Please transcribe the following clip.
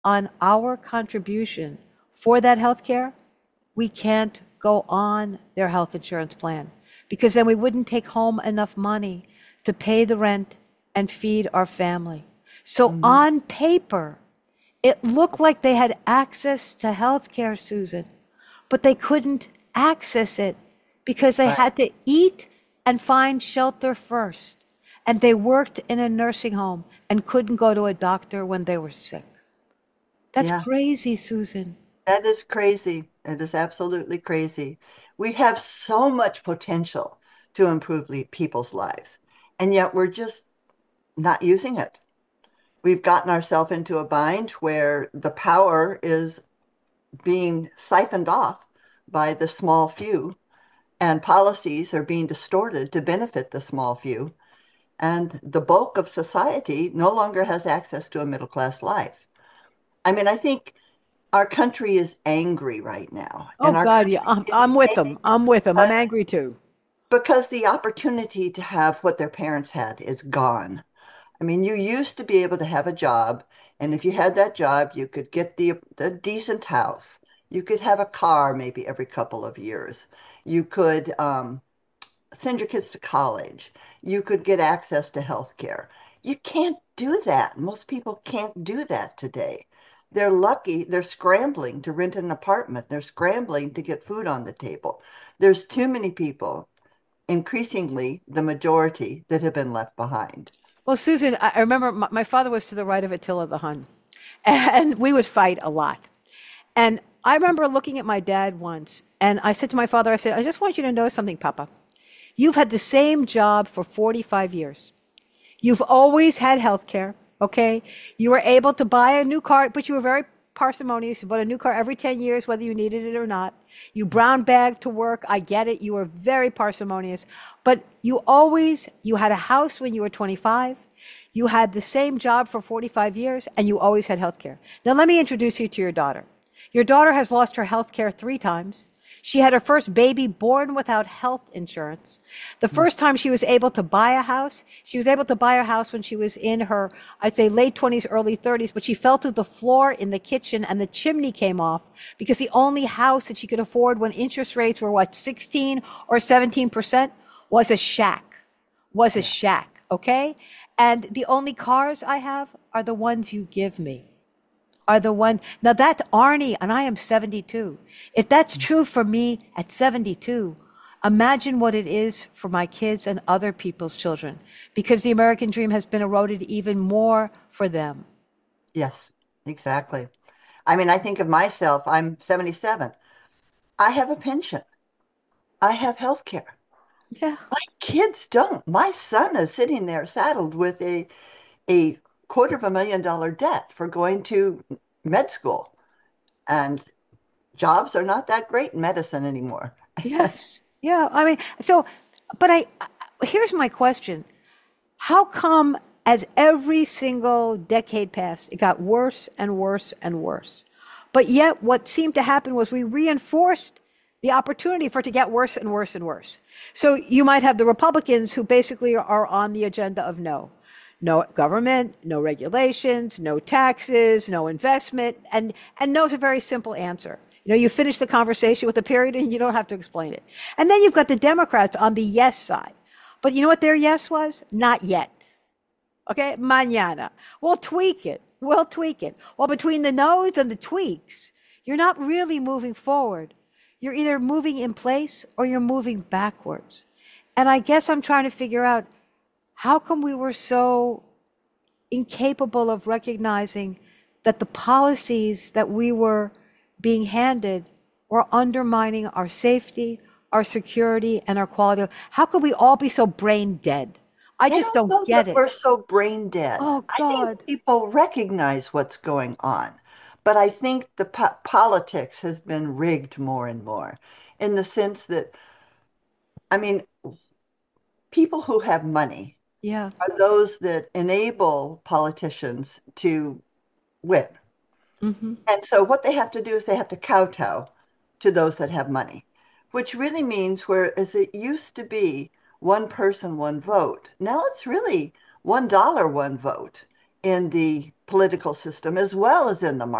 on our contribution for that health care, we can't go on their health insurance plan because then we wouldn't take home enough money to pay the rent and feed our family. So Hmm. on paper, it looked like they had access to health care, Susan, but they couldn't access it because they Right. had to eat and find shelter first. And they worked in a nursing home and couldn't go to a doctor when they were sick. That's Yeah, crazy, Susan. that is crazy. It is absolutely crazy. We have so much potential to improve people's lives, and yet we're just not using it. We've gotten ourselves into a bind where the power is being siphoned off by the small few, and policies are being distorted to benefit the small few. And the bulk of society no longer has access to a middle class life. I mean, I think our country is angry right now, Oh and our God, yeah, country is I'm with them. angry I'm with them. I'm because, angry too. because the opportunity to have what their parents had is gone. I mean, you used to be able to have a job, and if you had that job, you could get the decent house. You could have a car maybe every couple of years. You could send your kids to college. You could get access to health care. You can't do that. Most people can't do that today. They're lucky, they're scrambling to rent an apartment. They're scrambling to get food on the table. There's too many people, increasingly the majority, that have been left behind. Well, Susan, I remember my father was to the right of Attila the Hun, and we would fight a lot. And I remember looking at my dad once, and I said to my father, I said, I just want you to know something, Papa. You've had the same job for 45 years. You've always had health care, okay? You were able to buy a new car, but you were very parsimonious. You bought a new car every 10 years, whether you needed it or not. You brown bagged to work. I get it. You were very parsimonious. But you had a house when you were 25. You had the same job for 45 years, and you always had health care. Now, let me introduce you to your daughter. Your daughter has lost her health care 3 times. She had her first baby born without health insurance. The first time she was able to buy a house, she was able to buy a house when she was in her, I'd say, late 20s, early 30s, but she fell through the floor in the kitchen and the chimney came off because the only house that she could afford when interest rates were, what, 16 or 17% was a shack, Yeah. okay? And the only cars I have are the ones you give me are the one. Now that's Arnie, and I am 72. If that's true for me at 72, imagine what it is for my kids and other people's children, because the American dream has been eroded even more for them. Yes, exactly. I mean, I think of myself, I'm 77. I have a pension. I have health care. Yeah. My kids don't. My son is sitting there saddled with a $250,000 debt for going to med school. And jobs are not that great in medicine anymore. Yes. Yeah. I mean, so, but here's my question. How come as every single decade passed, it got worse and worse and worse? But yet, what seemed to happen was we reinforced the opportunity for it to get worse and worse and worse. So you might have the Republicans who basically are on the agenda of no. No government, no regulations, no taxes, no investment, and no is a very simple answer. You know, you finish the conversation with a period and you don't have to explain it. And then you've got the Democrats on the yes side. But you know what their yes was? Not yet. Okay, mañana. We'll tweak it. We'll tweak it. Well, between the no's and the tweaks, you're not really moving forward. You're either moving in place or you're moving backwards. And I guess I'm trying to figure out how come we were so incapable of recognizing that the policies that we were being handed were undermining our safety, our security, and our quality. How could we all be so brain dead? I I just don't don't know get that it. we're so brain dead. Oh, I think God. people recognize what's going on, but I think the politics has been rigged more and more in the sense that, I mean, people who have money Yeah. are those that enable politicians to win. Hmm. And so what they have to do is they have to kowtow to those that have money, which really means whereas it used to be one person, one vote, now it's really $1, one vote. in the political system as well as in the